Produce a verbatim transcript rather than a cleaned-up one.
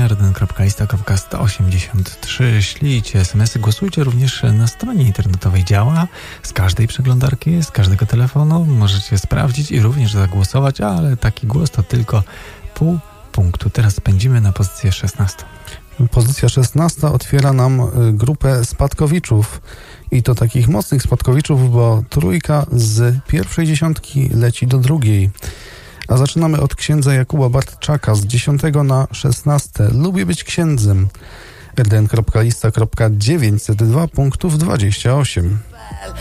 stronie r d n kropka lista kropka sto osiemdziesiąt trzy. Ślijcie es em esy, głosujcie również na stronie internetowej. Działa z każdej przeglądarki, z każdego telefonu. Możecie sprawdzić i również zagłosować, ale taki głos to tylko pół punktu. Teraz pędzimy na pozycję szesnastą. Pozycja szesnasta otwiera nam grupę spadkowiczów. I to takich mocnych spadkowiczów, bo trójka z pierwszej dziesiątki leci do drugiej. A zaczynamy od księdza Jakuba Bartczaka z dziesiątego na szesnaste. Lubię być księdzem. r d n kropka lista kropka dziewięćset dwa punktów dwadzieścia osiem.